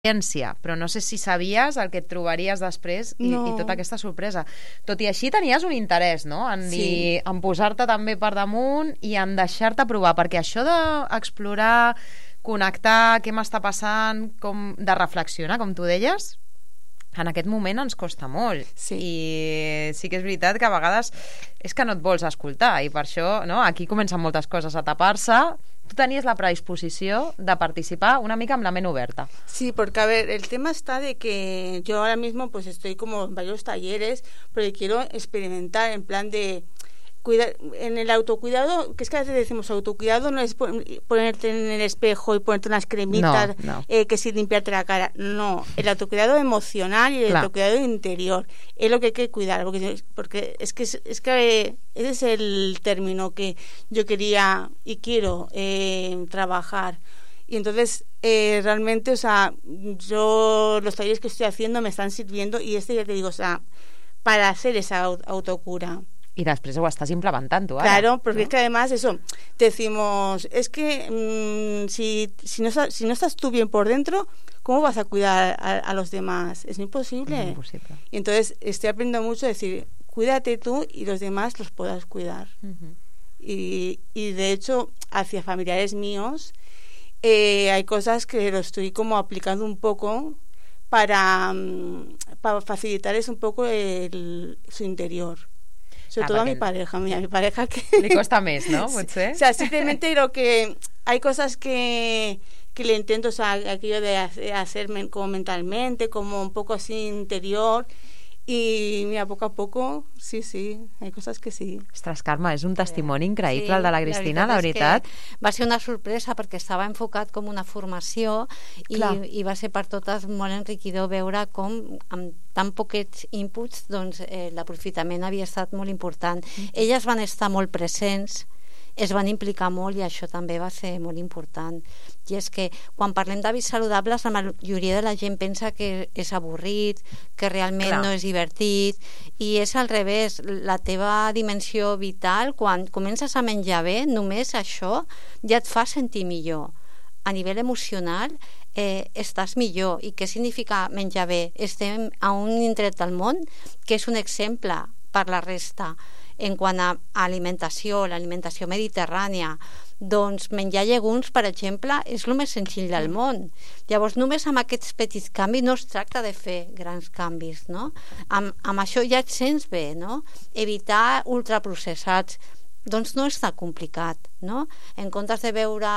experiència, però no sé si sabies el que et trobaries després i tota aquesta sorpresa. Tot i així tenies un interès, no? En dir, en posar-te també per damunt i en deixar-te provar, perquè això d'explorar, connectar, què m'està passant, de reflexionar, com tu deies, en aquest moment ens costa molt. I sí que és veritat que a vegades és que no et vols escoltar i per això, no? Aquí comencen moltes coses a tapar-se. Tú tenías la predisposición de participar una mica amb la ment oberta. Sí, porque a ver, el tema está de que yo ahora mismo pues estoy como en varios talleres, pero quiero experimentar en plan de cuidar, en el autocuidado, que es que a veces decimos autocuidado no es ponerte en el espejo y ponerte unas cremitas, que sí limpiarte la cara, no, el autocuidado emocional y el autocuidado interior es lo que hay que cuidar, porque es que ese es el término que yo quería y quiero trabajar. Y entonces realmente, o sea, yo los talleres que estoy haciendo me están sirviendo y ya te digo, o sea, para hacer esa autocura. Y després ho estás implementando ahora. Claro, porque es que además eso, decimos, es que si no estás tú bien por dentro, ¿cómo vas a cuidar a los demás? Es imposible. Es imposible. Y entonces estoy aprendiendo mucho a decir, cuídate tú y los demás los puedas cuidar. Y de hecho, hacia familiares míos, hay cosas que lo estoy como aplicando un poco para facilitarles un poco su interior. Sobre todo a mi pareja que... Le costa més, ¿no? Potser. O sea, simplemente creo que hay cosas que le intento, o sea, aquello de hacer como mentalmente, como un poco así interior, i mira, a poco, sí, hay cosas que sí. Ostres, Carme, és un testimoni increïble el de la Cristina, la veritat. Va ser una sorpresa perquè estava enfocat com una formació i va ser per totes molt enriquidor veure com amb tan poquets inputs doncs l'aprofitament havia estat molt important. Elles van estar molt presents, es van implicar molt i això també va ser molt important. I és que quan parlem d'hàbits saludables la majoria de la gent pensa que és avorrit, que realment no és divertit, i és al revés. La teva dimensió vital, quan comences a menjar bé, només això ja et fa sentir millor. A nivell emocional estàs millor. I què significa menjar bé? Estem a un indret del món que és un exemple per la resta. En quant a alimentació, l'alimentació mediterrània, doncs menjar llegums, per exemple, és el més senzill del món. Llavors, només amb aquests petits canvis no es tracta de fer grans canvis, no? Amb això ja et sents bé, no? Evitar ultraprocessats, doncs no és tan complicat, no? En comptes de beure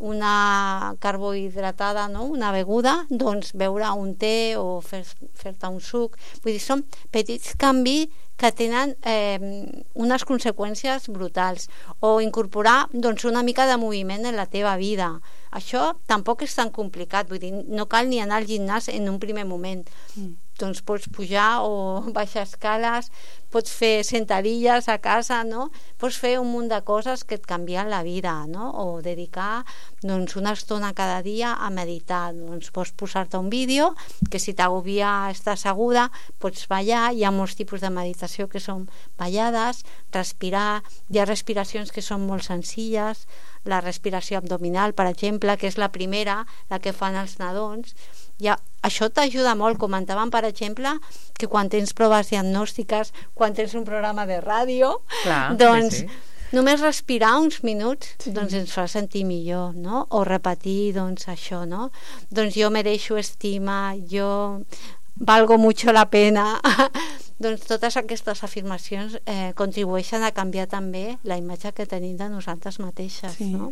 una carbohidratada, no? Una beguda, doncs beure un te o fer-te un suc. Vull dir, són petits canvis que tenen unes conseqüències brutals. O incorporar doncs, una mica de moviment en la teva vida. Això tampoc és tan complicat, vull dir, no cal ni anar al gimnàs en un primer moment. Doncs pots pujar o baixar escales, pots fer sentadilles a casa, no? Pots fer un munt de coses que et canvien la vida, no? O dedicar doncs, una estona cada dia a meditar. Doncs pots posar-te un vídeo que si t'agobia estar asseguda pots ballar, hi ha molts tipus de meditació que són ballades, respirar, hi ha respiracions que són molt senzilles, la respiració abdominal, per exemple, que és la primera, la que fan els nadons. Això t'ajuda molt. Comentàvem, per exemple, que quan tens proves diagnòstiques, quan tens un programa de ràdio, doncs només respirar uns minuts doncs ens fa sentir millor, no? O repetir doncs això, no? Doncs jo mereixo estima, jo valgo mucho la pena. Doncs totes aquestes afirmacions contribueixen a canviar també la imatge que tenim de nosaltres mateixes, no?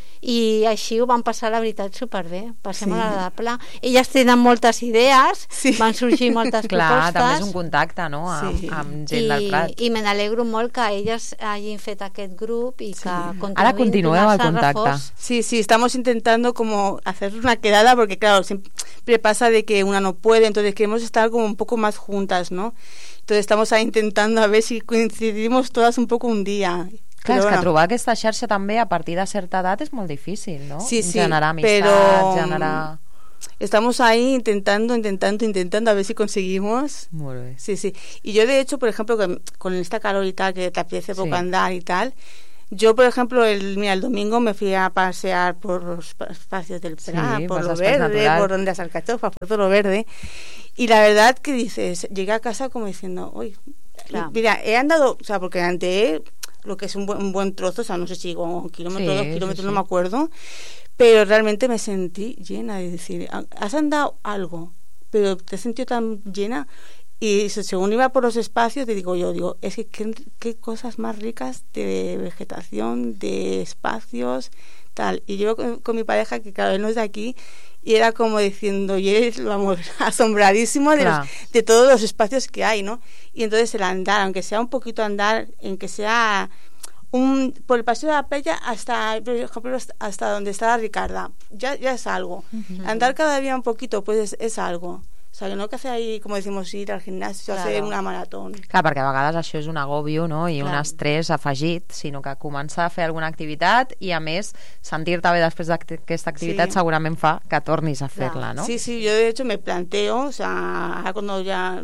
I així ho vam passar, la veritat, superbé. Va ser molt agradable. Elles tenen moltes idees, van sorgir moltes propostes. Clar, també és un contacte, no?, amb gent del Prat. I me n'alegro molt que elles hagin fet aquest grup i que Ara continueu el contacte. Sí, estamos intentando como hacer una quedada, porque claro, siempre pasa de que una no puede, entonces queremos estar como un poco más juntas, ¿no? Entonces estamos ahí intentando a ver si coincidimos todas un poco un día. Clar, és que trobar aquesta xarxa també a partir de certa edat és molt difícil, ¿no? Sí, generar amistats, generar... Estamos ahí intentando a ver si conseguimos. Muy bien. Sí. Y yo de hecho, por ejemplo, con esta calor y tal, que te apetece poco andar y tal, Yo, por ejemplo, el domingo me fui a pasear por los espacios del Prat, por lo verde, natural, por donde las alcachofas, por todo lo verde. Y la verdad que dices, llegué a casa como diciendo, uy, claro, mira, he andado, o sea, porque andé lo que es un buen trozo, o sea, no sé si un kilómetro, 2 kilómetros, no me acuerdo, pero realmente me sentí llena de decir, has andado algo, pero te has sentido tan llena. Y según iba por los espacios, digo, es que qué cosas más ricas de vegetación, de espacios, tal. Y yo con mi pareja, que cada vez no es de aquí, y era como diciendo, vamos, asombradísimo de todos los espacios que hay, ¿no? Y entonces el andar, aunque sea un poquito andar, en que sea por el paseo de la playa hasta, por ejemplo, hasta donde está la Ricarda, ya es algo. Andar cada día un poquito, pues es algo. O sea, que no que hacer ahí, com decimos, ir al gimnasio, hacer una marató. Clar, perquè a vegades això és un agòbio, no? I un estrès afegit, sinó que començar a fer alguna activitat i, a més, sentir-te bé després d'aquesta activitat segurament fa que tornis a fer-la, ¿no? Sí, yo de hecho me planteo, o sea, ahora cuando ya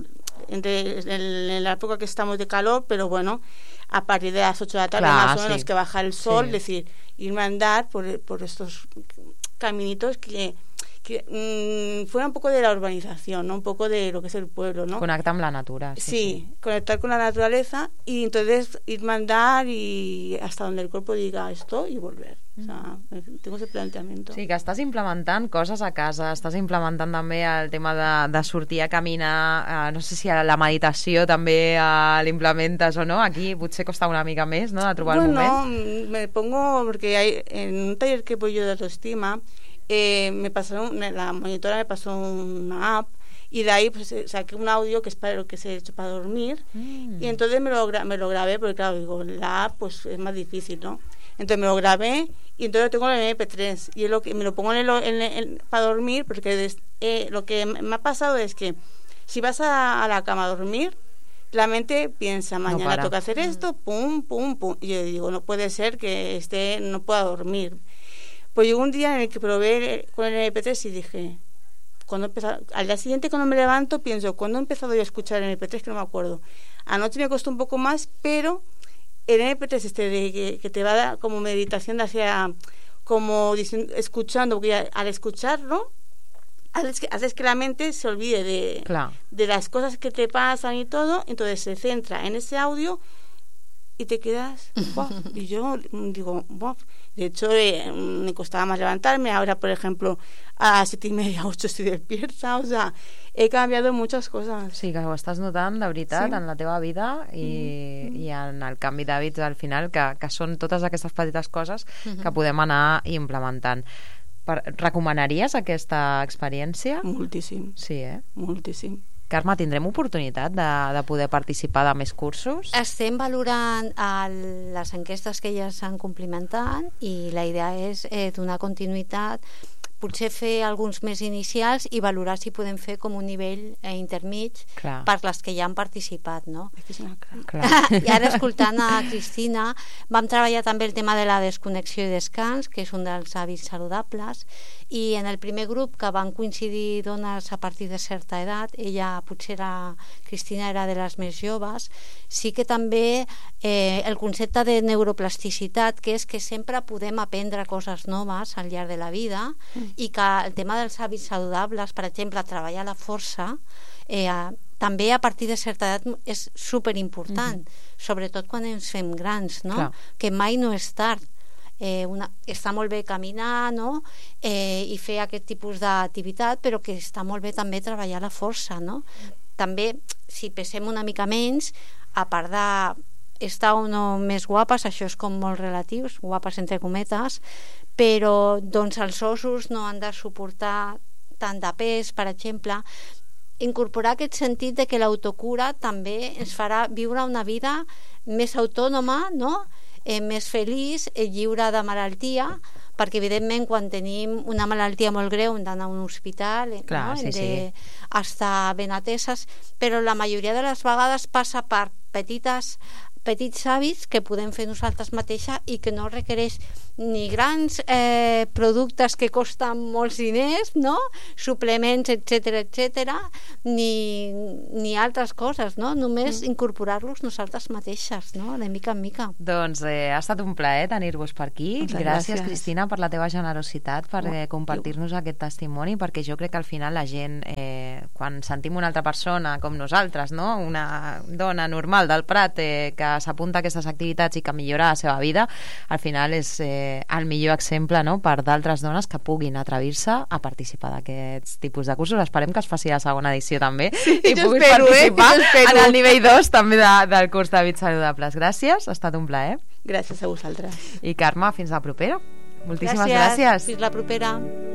en la época que estamos de calor, pero bueno, a partir de las 8 de la tarde más o menos que baja el sol, es decir, irme a andar por estos caminitos que fuera un poco de la urbanización, ¿no? Un poco de lo que es el pueblo, ¿no? Conectar amb la natura. Sí, conectar con la naturaleza y entonces irme a andar y hasta donde el cuerpo diga esto y volver. O sea, tengo ese planteamiento. Sí, que estàs implementant coses a casa, estàs implementant també el tema de sortir a caminar, no sé si la meditació també l'implementes o no, aquí potser costa una mica més, ¿no?, de trobar el moment. Bueno, me pongo, porque en un taller que voy yo de autoestima, la monitora me pasó una app y de ahí pues saqué un audio que es para lo que se ha hecho para dormir y entonces me lo grabé, porque claro, digo, la app pues es más difícil, ¿no? Entonces me lo grabé y entonces lo tengo en el MP3 y es lo que me lo pongo para dormir, porque lo que me ha pasado es que si vas a la cama a dormir, la mente piensa, mañana toca hacer esto, pum, pum, pum, y yo digo, no puede ser que no pueda dormir. Pues llegó un día en el que probé con el MP3 y dije, al día siguiente cuando me levanto pienso, ¿cuándo he empezado yo a escuchar el MP3? Que no me acuerdo. Anoche me costó un poco más, pero el MP3 que te va a dar como meditación hacia, como diciendo, escuchando, porque al escucharlo haces que la mente se olvide de las cosas que te pasan y todo, entonces se centra en ese audio y te quedas, ¡buah! Y yo digo, ¡buah! De hecho, me costaba más levantarme. Ahora, por ejemplo, a 7:30, 8 estoy despierta. O sea, he cambiado muchas cosas. Sí, que ho estàs notant, de veritat, en la teva vida i en el canvi d'hàbits al final, que són totes aquestes petites coses que podem anar implementant. Recomanaries aquesta experiència? Moltíssim. Sí, Moltíssim. Carme, tindrem oportunitat de poder participar de més cursos? Estem valorant les enquestes que ja s'han complimentat i la idea és donar continuïtat, potser fer alguns més inicials i valorar si podem fer com un nivell intermig per les que ja han participat, no? I ara, escoltant a Cristina, vam treballar també el tema de la desconnexió i descans, que és un dels hàbits saludables, i en el primer grup, que van coincidir dones a partir de certa edat, Cristina era de les més joves, sí que també el concepte de neuroplasticitat, que és que sempre podem aprendre coses noves al llarg de la vida, i que el tema dels hàbits saludables, per exemple, treballar la força, també a partir de certa edat és superimportant, sobretot quan ens fem grans, no? Que mai no és tard. Està molt bé caminar, no? I fer aquest tipus d'activitat, però que està molt bé també treballar la força, no? També, si pesem una mica menys, a part d'estar o no més guapes, això és com molt relatiu, guapes entre cometes, però doncs els ossos no han de suportar tant de pes, per exemple. Incorporar aquest sentit de que l'autocura també ens farà viure una vida més autònoma, no?, més feliç, lliure de malaltia, perquè evidentment quan tenim una malaltia molt greu hem d'anar a un hospital, hem d'estar ben ateses, però la majoria de les vegades passa per petites petits hàbits que podem fer nosaltres mateixes i que no requereix ni grans productes que costen molts diners, no? Suplements, etc, ni altres coses, no? Només incorporar-los nosaltres mateixes, no? De mica en mica. Doncs ha estat un plaer tenir-vos per aquí. Gràcies, Cristina, per la teva generositat, per compartir-nos aquest testimoni, perquè jo crec que al final la gent, quan sentim una altra persona com nosaltres, no? Una dona normal del Prat que s'apunta a aquestes activitats i que millora la seva vida, al final és el millor exemple, no? Per d'altres dones que puguin atrevir-se a participar d'aquests tipus de cursos. Esperem que es faci la segona edició també i puguis participar en el nivell 2 també del curs d'hàbits saludables. Gràcies, ha estat un plaer. Gràcies a vosaltres. I Carme, fins la propera. Moltíssimes gràcies. Fins la propera.